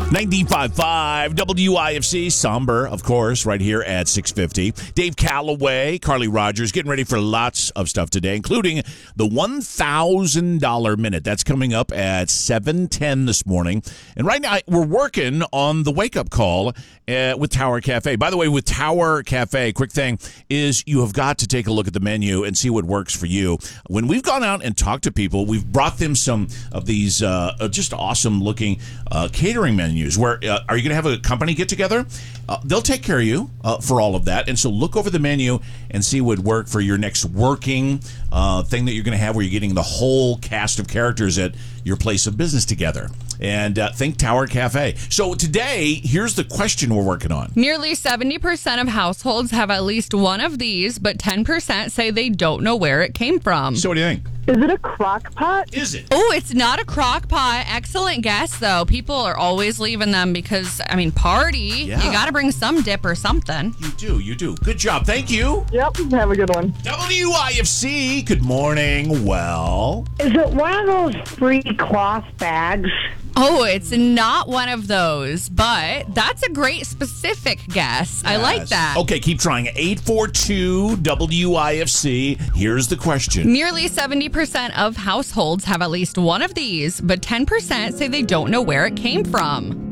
95.5 WIFC, somber, of course, right here at 650. Dave Calloway, Carly Rogers, getting ready for lots of stuff today, including the $1,000 minute. That's coming up at 7:10 this morning. And right now, we're working on the wake-up call with Tower Cafe. By the way, with Tower Cafe, quick thing is you have got to take a look at the menu and see what works for you. When we've gone out and talked to people, we've brought them some of these just awesome-looking catering menus. Where are you going to have a company get together? They'll take care of you for all of that. And so look over the menu and see what would work for your next working thing that you're going to have where you're getting the whole cast of characters at your place of business together. And think Tower Cafe. So today, here's the question we're working on. Nearly 70% of households have at least one of these, but 10% say they don't know where it came from. So what do you think? Is it a crock pot? Is it? Oh, it's not a crock pot. Excellent guess, though. People are always leaving them because, party. Yeah. You got to bring some dip or something. You do. Good job. Thank you. Yep, have a good one. WIFC, good morning. Well, Is it one of those free cloth bags? Oh, it's not one of those, but that's a great specific guess. I like that. Okay, keep trying. 842 WIFC. Here's the question. Nearly 70% of households have at least one of these, but 10% say they don't know where it came from.